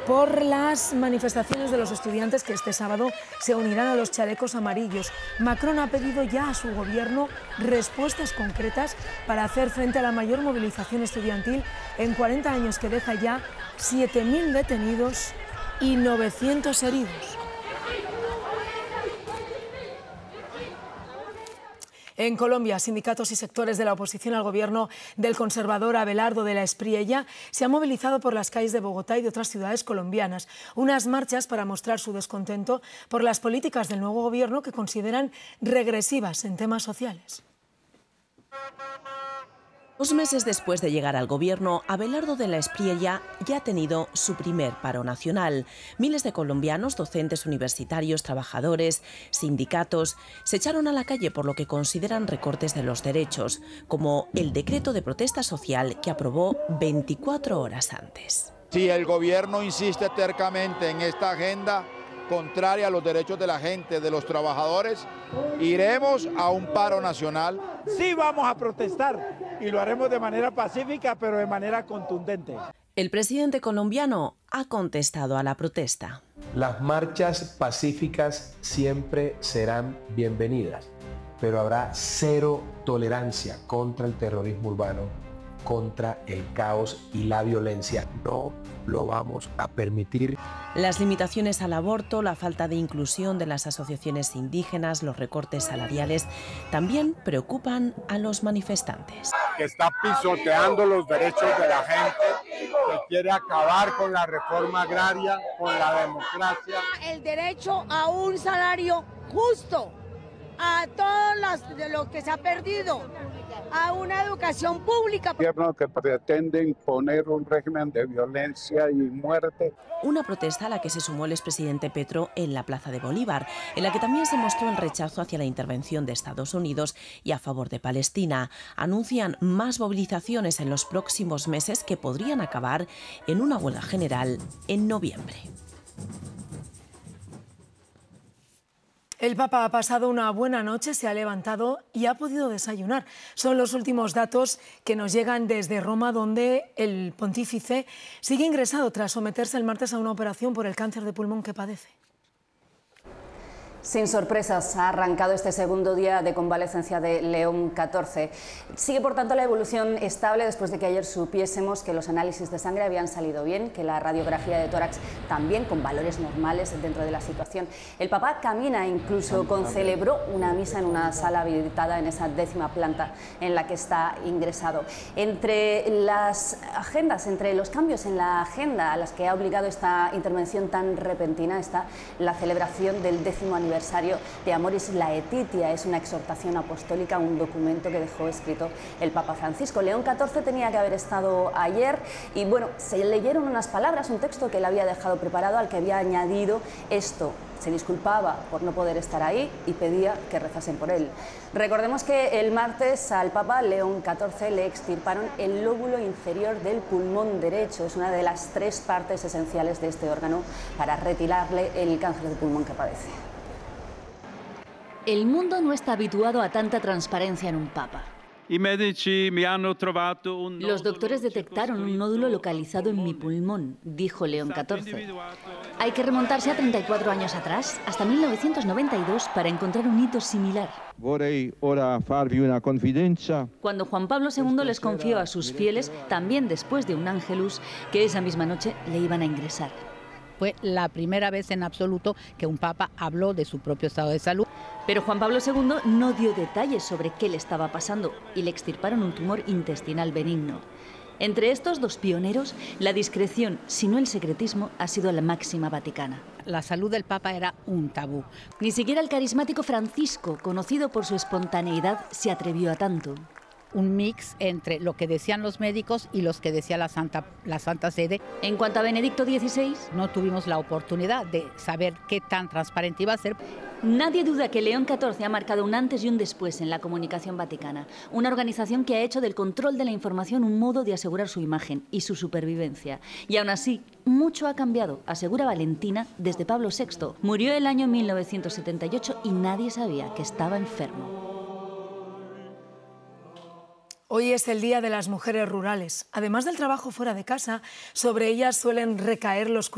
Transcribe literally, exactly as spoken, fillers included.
por las manifestaciones de los estudiantes que este sábado se unirán a los chalecos amarillos. Macron ha pedido ya a su gobierno respuestas concretas para hacer frente a la mayor movilización estudiantil en cuarenta años, que deja ya siete mil detenidos y novecientos heridos. En Colombia, sindicatos y sectores de la oposición al gobierno del conservador Abelardo de la Espriella se han movilizado por las calles de Bogotá y de otras ciudades colombianas. Unas marchas para mostrar su descontento por las políticas del nuevo gobierno, que consideran regresivas en temas sociales. Dos meses después de llegar al gobierno, Abelardo de la Espriella ya ha tenido su primer paro nacional. Miles de colombianos, docentes universitarios, trabajadores, sindicatos, se echaron a la calle por lo que consideran recortes de los derechos, como el decreto de protesta social que aprobó veinticuatro horas antes. Si el gobierno insiste tercamente en esta agenda contraria a los derechos de la gente, de los trabajadores, iremos a un paro nacional. Sí vamos a protestar y lo haremos de manera pacífica, pero de manera contundente. El presidente colombiano ha contestado a la protesta. Las marchas pacíficas siempre serán bienvenidas, pero habrá cero tolerancia contra el terrorismo urbano, contra el caos y la violencia. No lo vamos a permitir. Las limitaciones al aborto, la falta de inclusión de las asociaciones indígenas, los recortes salariales también preocupan a los manifestantes. Que está pisoteando los derechos de la gente, que quiere acabar con la reforma agraria, con la democracia. El derecho a un salario justo, a todo las, de lo que se ha perdido, a una educación pública. Gobierno que pretende imponer un régimen de violencia y muerte. Una protesta a la que se sumó el expresidente Petro en la Plaza de Bolívar, en la que también se mostró el rechazo hacia la intervención de Estados Unidos y a favor de Palestina. Anuncian más movilizaciones en los próximos meses que podrían acabar en una huelga general en noviembre. El Papa ha pasado una buena noche, se ha levantado y ha podido desayunar. Son los últimos datos que nos llegan desde Roma, donde el pontífice sigue ingresado tras someterse el martes a una operación por el cáncer de pulmón que padece. Sin sorpresas, ha arrancado este segundo día de convalecencia de León catorce. Sigue, por tanto, la evolución estable después de que ayer supiésemos que los análisis de sangre habían salido bien, que la radiografía de tórax también con valores normales dentro de la situación. El Papa camina, incluso concelebró una misa en una sala habilitada en esa décima planta en la que está ingresado. Entre las agendas, entre los cambios en la agenda a las que ha obligado esta intervención tan repentina está la celebración del décimo aniversario de Amoris Laetitia. Es una exhortación apostólica, un documento que dejó escrito el Papa Francisco. León catorce tenía que haber estado ayer y bueno, se leyeron unas palabras, un texto que él había dejado preparado, al que había añadido esto. Se disculpaba por no poder estar ahí y pedía que rezasen por él. Recordemos que el martes al Papa León catorce le extirparon el lóbulo inferior del pulmón derecho. Es una de las tres partes esenciales de este órgano para retirarle el cáncer de pulmón que padece. El mundo no está habituado a tanta transparencia en un papa. Los doctores detectaron un nódulo localizado en mi pulmón, dijo León catorce. Hay que remontarse a treinta y cuatro años atrás, hasta mil novecientos noventa y dos, para encontrar un hito similar. Cuando Juan Pablo segundo les confió a sus fieles, también después de un ángelus, que esa misma noche le iban a ingresar. Fue la primera vez en absoluto que un papa habló de su propio estado de salud. Pero Juan Pablo segundo no dio detalles sobre qué le estaba pasando y le extirparon un tumor intestinal benigno. Entre estos dos pioneros, la discreción, si no el secretismo, ha sido la máxima vaticana. La salud del Papa era un tabú. Ni siquiera el carismático Francisco, conocido por su espontaneidad, se atrevió a tanto. Un mix entre lo que decían los médicos y los que decía la Santa, la Santa Sede. En cuanto a Benedicto dieciséis, no tuvimos la oportunidad de saber qué tan transparente iba a ser. Nadie duda que León catorce ha marcado un antes y un después en la comunicación vaticana, una organización que ha hecho del control de la información un modo de asegurar su imagen y su supervivencia. Y aún así, mucho ha cambiado, asegura Valentina, desde Pablo sexto. Murió el año mil novecientos setenta y ocho y nadie sabía que estaba enfermo. Hoy es el Día de las Mujeres Rurales. Además del trabajo fuera de casa, sobre ellas suelen recaer los cuidados